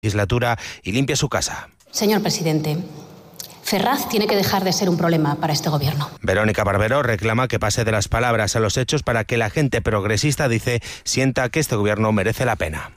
legislatura y limpie su casa. Señor presidente, Ferraz tiene que dejar de ser un problema para este gobierno. Verónica Barbero reclama que pase de las palabras a los hechos para que la gente progresista, dice, sienta que este gobierno merece la pena.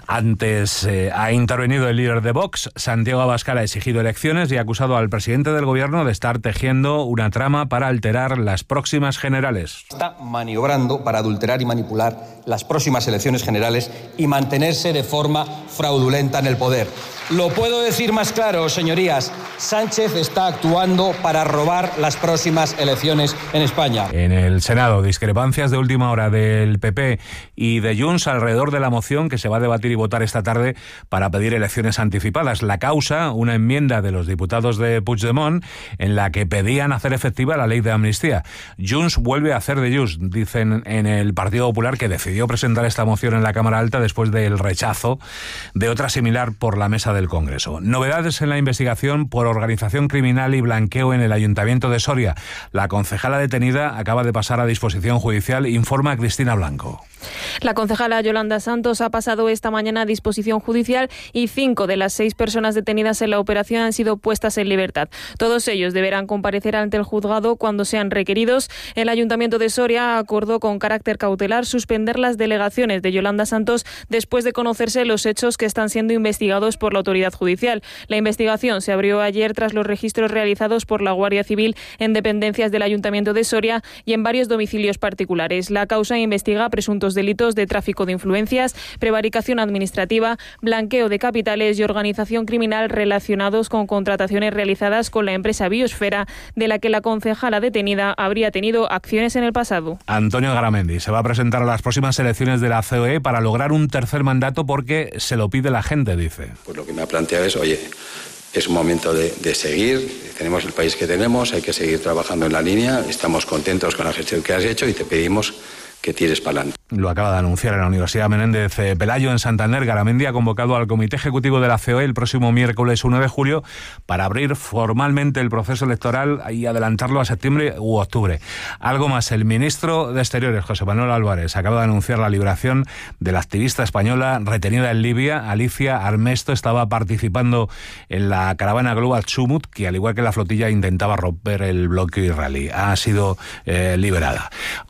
Antes ha intervenido el líder de Vox. Santiago Abascal ha exigido elecciones y ha acusado al presidente del gobierno de estar tejiendo una trama para alterar las próximas generales. Está maniobrando para adulterar y manipular las próximas elecciones generales y mantenerse de forma fraudulenta en el poder. Lo puedo decir más claro, señorías. Sánchez está actuando para robar las próximas elecciones en España. En el Senado, discrepancias de última hora del PP y de Junts alrededor de la moción que se va a debatir y votar esta tarde para pedir elecciones anticipadas. La causa, una enmienda de los diputados de Puigdemont en la que pedían hacer efectiva la ley de amnistía. Junts vuelve a hacer de Junts, dicen en el Partido Popular, que decidió presentar esta moción en la Cámara Alta después del rechazo de otra similar por la mesa del Congreso. Novedades en la investigación por organización criminal y blanqueo en el Ayuntamiento de Soria. La concejala detenida acaba de pasar a disposición judicial, informa Cristina Blanco. La concejala Yolanda Santos ha pasado esta mañana a disposición judicial y 5 de las 6 personas detenidas en la operación han sido puestas en libertad. Todos ellos deberán comparecer ante el juzgado cuando sean requeridos. El Ayuntamiento de Soria acordó con carácter cautelar suspender las delegaciones de Yolanda Santos después de conocerse los hechos que están siendo investigados por la autoridad judicial. La investigación se abrió ayer tras los registros realizados por la Guardia Civil en dependencias del Ayuntamiento de Soria y en varios domicilios particulares. La causa investiga presuntos delitos de tráfico de influencias, prevaricación administrativa, blanqueo de capitales y organización criminal relacionados con contrataciones realizadas con la empresa Biosfera, de la que la concejala detenida habría tenido acciones en el pasado. Antonio Garamendi se va a presentar a las próximas elecciones de la COE para lograr un tercer mandato porque se lo pide la gente, dice. Pues lo que me ha planteado es, oye, es un momento de seguir, tenemos el país que tenemos, hay que seguir trabajando en la línea, estamos contentos con la gestión que has hecho y te pedimos que tires para adelante. Lo acaba de anunciar en la Universidad Menéndez Pelayo en Santander. Garamendi ha convocado al Comité Ejecutivo de la COE el próximo miércoles 1 de julio para abrir formalmente el proceso electoral y adelantarlo a septiembre u octubre. Algo más, el ministro de Exteriores, José Manuel Álvarez, acaba de anunciar la liberación de la activista española retenida en Libia. Alicia Armesto estaba participando en la caravana Global Chumut, que al igual que la flotilla intentaba romper el bloqueo israelí. Ha sido liberada.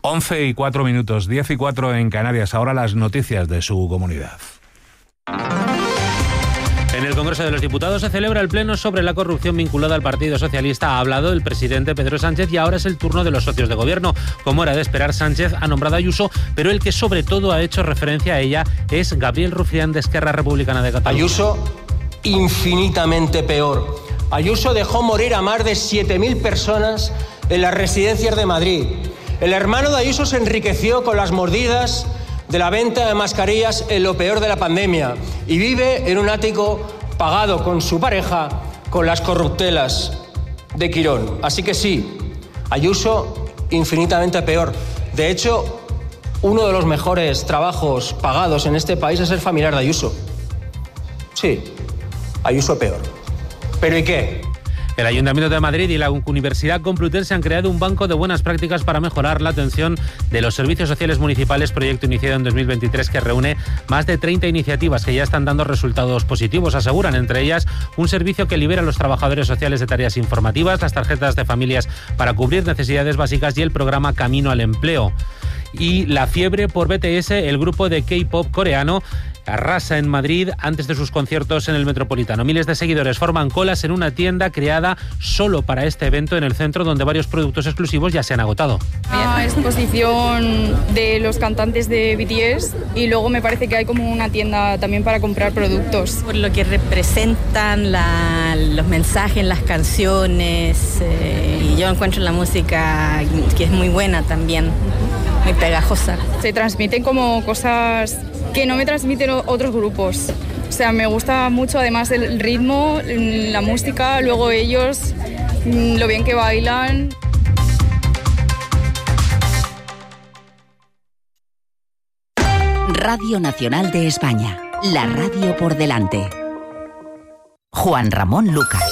11:04, 10:04 en Canarias. Ahora las noticias de su comunidad. En el Congreso de los Diputados se celebra el pleno sobre la corrupción vinculada al Partido Socialista. Ha hablado el presidente Pedro Sánchez y ahora es el turno de los socios de gobierno. Como era de esperar, Sánchez ha nombrado a Ayuso, pero el que sobre todo ha hecho referencia a ella es Gabriel Rufián, de Esquerra Republicana de Cataluña. Ayuso, infinitamente peor. Ayuso dejó morir a más de 7.000 personas en las residencias de Madrid. El hermano de Ayuso se enriqueció con las mordidas de la venta de mascarillas en lo peor de la pandemia y vive en un ático pagado con su pareja con las corruptelas de Quirón. Así que sí, Ayuso infinitamente peor. De hecho, uno de los mejores trabajos pagados en este país es ser familiar de Ayuso. Sí, Ayuso peor. ¿Pero y qué? El Ayuntamiento de Madrid y la Universidad Complutense han creado un banco de buenas prácticas para mejorar la atención de los servicios sociales municipales, proyecto iniciado en 2023 que reúne más de 30 iniciativas que ya están dando resultados positivos, aseguran, entre ellas un servicio que libera a los trabajadores sociales de tareas informativas, las tarjetas de familias para cubrir necesidades básicas y el programa Camino al Empleo. Y la fiebre por BTS, el grupo de K-pop coreano, arrasa en Madrid antes de sus conciertos en el Metropolitano. Miles de seguidores forman colas en una tienda creada solo para este evento en el centro, donde varios productos exclusivos ya se han agotado. Una exposición de los cantantes de BTS y luego me parece que hay como una tienda también para comprar productos. Por lo que representan los mensajes, las canciones, y yo encuentro la música que es muy buena también, muy pegajosa. Se transmiten como cosas que no me transmiten otros grupos. O sea, me gusta mucho además el ritmo, la música, luego ellos, lo bien que bailan. Radio Nacional de España, la radio por delante. Juan Ramón Lucas.